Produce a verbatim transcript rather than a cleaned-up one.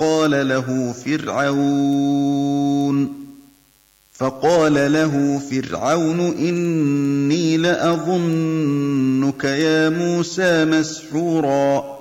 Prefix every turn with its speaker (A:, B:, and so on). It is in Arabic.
A: فقال له فرعون فقال له فرعون إني لأظنك يا موسى مسحورا